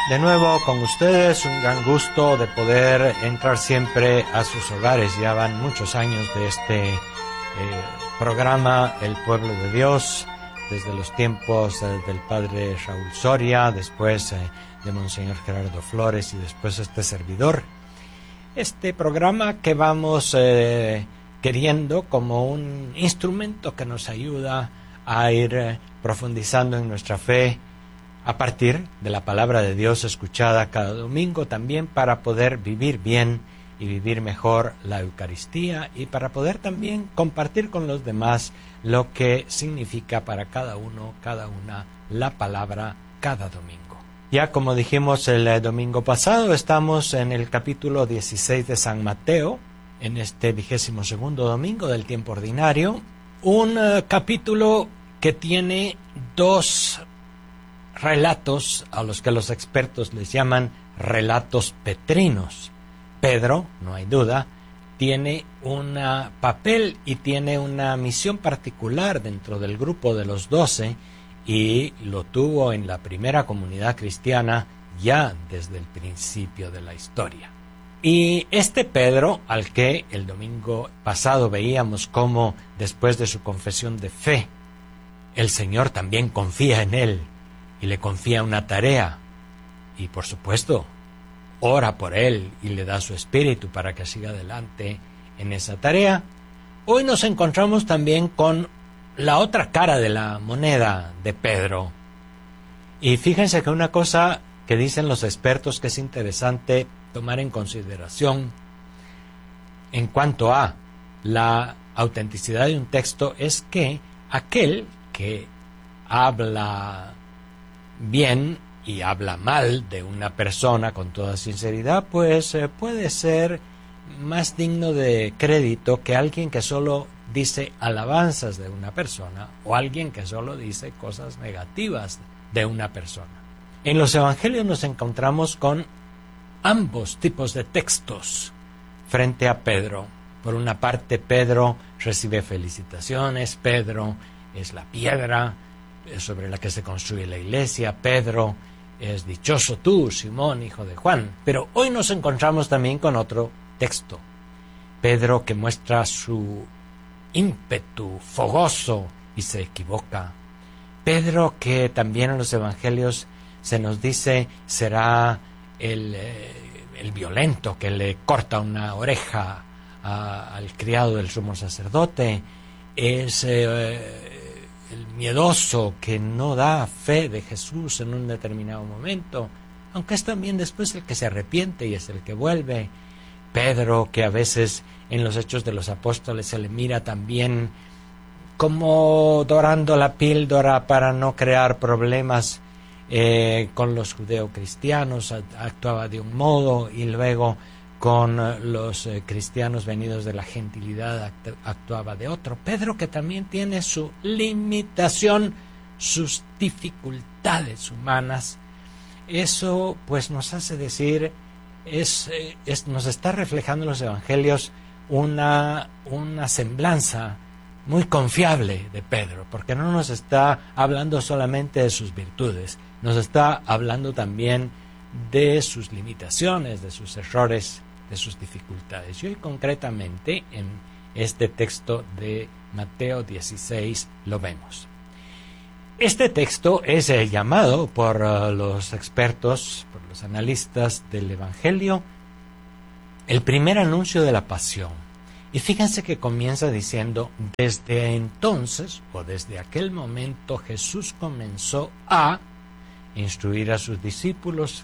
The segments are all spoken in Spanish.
De nuevo con ustedes, un gran gusto de poder entrar siempre a sus hogares. Ya van muchos años de este programa El Pueblo de Dios, desde los tiempos del padre Raúl Soria, después de Monseñor Gerardo Flores y después este servidor. Este programa que vamos queriendo como un instrumento que nos ayuda a ir profundizando en nuestra fe, a partir de la palabra de Dios escuchada cada domingo, también para poder vivir bien y vivir mejor la Eucaristía y para poder también compartir con los demás lo que significa para cada uno, cada una, la palabra cada domingo. Ya como dijimos el domingo pasado, estamos en el capítulo 16 de San Mateo, en este 22º domingo del tiempo ordinario, un capítulo que tiene dos relatos a los que los expertos les llaman relatos petrinos. Pedro, no hay duda, tiene un papel y tiene una misión particular dentro del grupo de los 12 y lo tuvo en la primera comunidad cristiana ya desde el principio de la historia. Y este Pedro, al que el domingo pasado veíamos cómo después de su confesión de fe, el Señor también confía en él y le confía una tarea y por supuesto ora por él y le da su espíritu para que siga adelante en esa tarea. Hoy nos encontramos también con la otra cara de la moneda de Pedro. Y fíjense que una cosa que dicen los expertos que es interesante tomar en consideración en cuanto a la autenticidad de un texto es que aquel que habla bien y habla mal de una persona con toda sinceridad, pues puede ser más digno de crédito que alguien que solo dice alabanzas de una persona o alguien que solo dice cosas negativas de una persona. En los evangelios nos encontramos con ambos tipos de textos frente a Pedro. Por una parte, Pedro recibe felicitaciones, Pedro es la piedra sobre la que se construye la iglesia, Pedro es dichoso tú, Simón, hijo de Juan. Pero hoy nos encontramos también con otro texto, Pedro que muestra su ímpetu fogoso y se equivoca, Pedro que también en los evangelios se nos dice será el violento que le corta una oreja al criado del sumo sacerdote, es el miedoso que no da fe de Jesús en un determinado momento, aunque es también después el que se arrepiente y es el que vuelve. Pedro, que a veces en los Hechos de los Apóstoles se le mira también como dorando la píldora para no crear problemas con los judeocristianos, actuaba de un modo y luego con los cristianos venidos de la gentilidad actuaba de otro. Pedro que también tiene su limitación, sus dificultades humanas. Eso pues nos hace decir, nos está reflejando en los evangelios una semblanza muy confiable de Pedro, porque no nos está hablando solamente de sus virtudes, nos está hablando también de sus limitaciones, de sus errores, de sus dificultades. Y hoy concretamente en este texto de Mateo 16 lo vemos. Este texto es llamado por los expertos, por los analistas del Evangelio, el primer anuncio de la pasión. Y fíjense que comienza diciendo, desde entonces o desde aquel momento Jesús comenzó a instruir a sus discípulos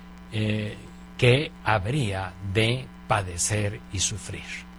que habría de padecer y sufrir.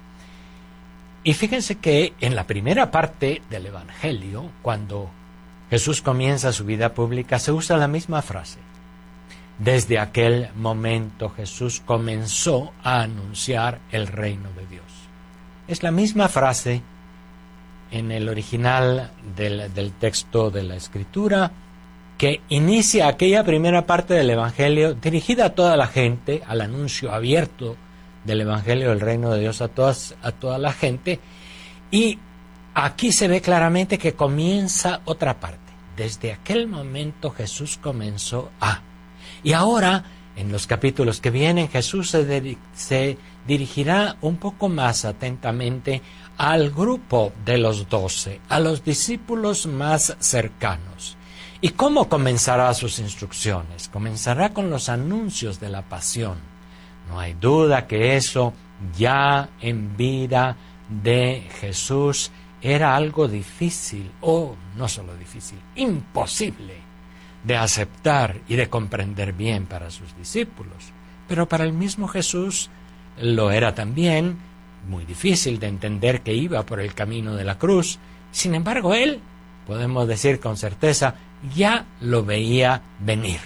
Y fíjense que en la primera parte del Evangelio, cuando Jesús comienza su vida pública, se usa la misma frase. Desde aquel momento Jesús comenzó a anunciar el reino de Dios. Es la misma frase en el original del texto de la Escritura que inicia aquella primera parte del Evangelio dirigida a toda la gente, al anuncio abierto del Evangelio del Reino de Dios a toda la gente, y aquí se ve claramente que comienza otra parte. Desde aquel momento Jesús comenzó a... Y ahora, en los capítulos que vienen, Jesús se dirigirá un poco más atentamente al grupo de los 12, a los discípulos más cercanos. ¿Y cómo comenzará sus instrucciones? Comenzará con los anuncios de la pasión. No hay duda que eso ya en vida de Jesús era algo difícil, o no solo difícil, imposible de aceptar y de comprender bien para sus discípulos. Pero para el mismo Jesús lo era también muy difícil de entender que iba por el camino de la cruz. Sin embargo, él, podemos decir con certeza, ya lo veía venir.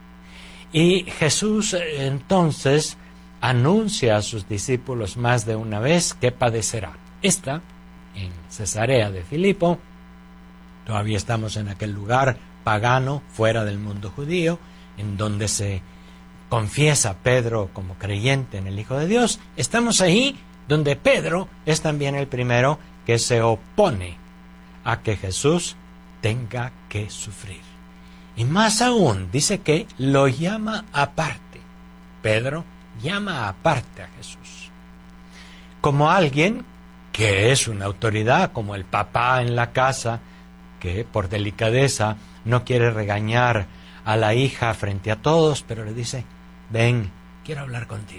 Y Jesús entonces anuncia a sus discípulos más de una vez que padecerá. Esta, en Cesarea de Filipo, todavía estamos en aquel lugar pagano, fuera del mundo judío, en donde se confiesa Pedro como creyente en el Hijo de Dios. Estamos ahí donde Pedro es también el primero que se opone a que Jesús tenga que sufrir. Y más aún, dice que lo llama aparte. Pedro llama aparte a Jesús, como alguien que es una autoridad, como el papá en la casa, que por delicadeza no quiere regañar a la hija frente a todos, pero le dice, ven, quiero hablar contigo.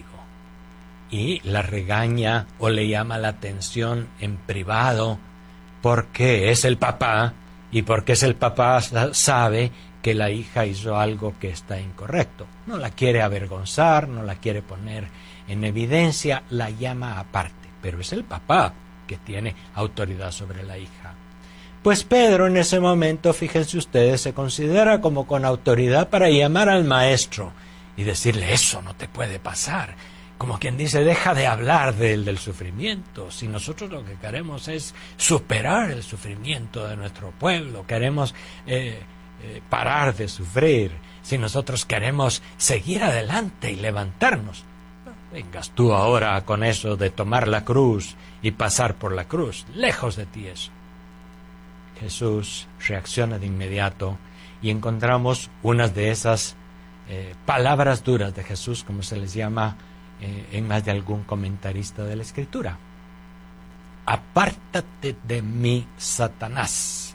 Y la regaña o le llama la atención en privado porque es el papá, y porque es el papá sabe que la hija hizo algo que está incorrecto. No la quiere avergonzar, no la quiere poner en evidencia, la llama aparte, pero es el papá que tiene autoridad sobre la hija. Pues Pedro en ese momento, fíjense ustedes, se considera como con autoridad para llamar al maestro y decirle, eso no te puede pasar. Como quien dice, deja de hablar del sufrimiento. Si nosotros lo que queremos es superar el sufrimiento de nuestro pueblo, queremos parar de sufrir, si nosotros queremos seguir adelante y levantarnos, no vengas tú ahora con eso de tomar la cruz y pasar por la cruz. Lejos de ti eso. Jesús reacciona de inmediato y encontramos unas de esas palabras duras de Jesús, como se les llama en más de algún comentarista de la Escritura. Apártate de mí, Satanás.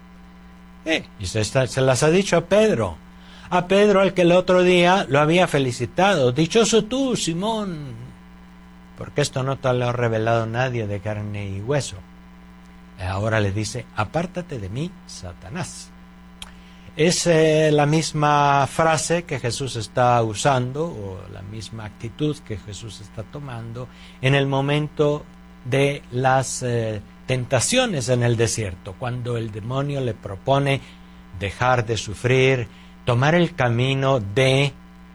Y se las ha dicho a Pedro al que el otro día lo había felicitado. Dichoso tú, Simón, porque esto no te lo ha revelado nadie de carne y hueso. Ahora le dice, apártate de mí, Satanás. Es la misma frase que Jesús está usando, o la misma actitud que Jesús está tomando en el momento de las tentaciones en el desierto, cuando el demonio le propone dejar de sufrir, tomar el camino del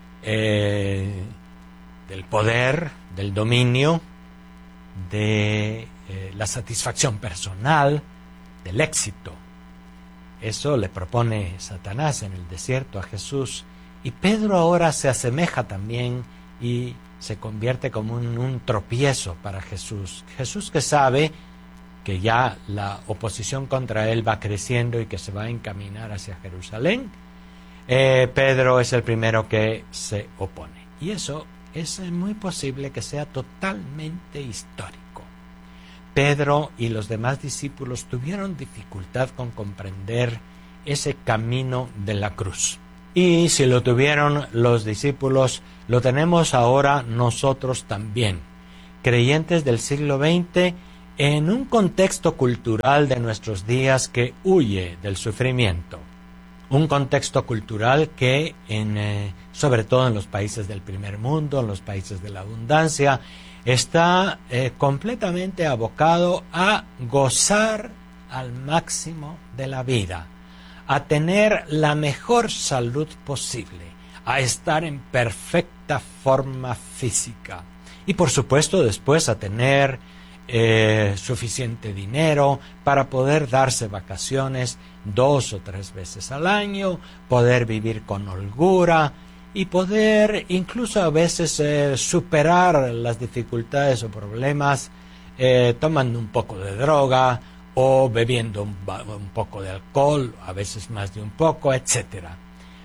poder, del dominio, de la satisfacción personal, del éxito. Eso le propone Satanás en el desierto a Jesús, y Pedro ahora se asemeja también y se convierte como un tropiezo para Jesús. Jesús, que sabe que ya la oposición contra él va creciendo y que se va a encaminar hacia Jerusalén, Pedro es el primero que se opone. Y eso es muy posible que sea totalmente histórico. Pedro y los demás discípulos tuvieron dificultad con comprender ese camino de la cruz. Y si lo tuvieron los discípulos, lo tenemos ahora nosotros también, creyentes del siglo XX, en un contexto cultural de nuestros días que huye del sufrimiento. Un contexto cultural que, sobre todo en los países del primer mundo, en los países de la abundancia, está completamente abocado a gozar al máximo de la vida, a tener la mejor salud posible, a estar en perfecta forma física y, por supuesto, después a tener suficiente dinero para poder darse vacaciones 2 o 3 veces al año, poder vivir con holgura y poder incluso a veces superar las dificultades o problemas tomando un poco de droga o bebiendo un poco de alcohol, a veces más de un poco, etc.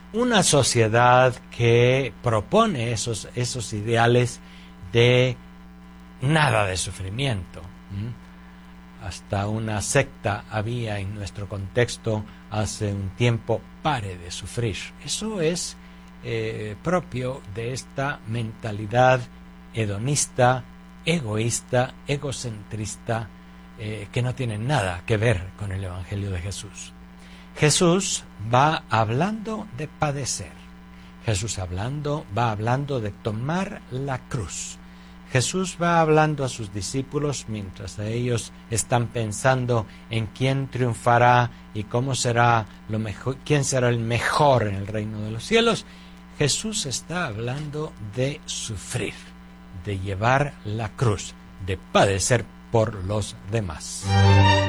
una sociedad que propone esos ideales de nada de sufrimiento. Hasta una secta había en nuestro contexto hace un tiempo, pare de sufrir. Eso es propio de esta mentalidad hedonista, egoísta, egocentrista, que no tiene nada que ver con el Evangelio de Jesús. Jesús va hablando de padecer. Jesús va hablando de tomar la cruz. Jesús va hablando a sus discípulos mientras ellos están pensando en quién triunfará y cómo será lo mejor, quién será el mejor en el reino de los cielos. Jesús está hablando de sufrir, de llevar la cruz, de padecer por los demás.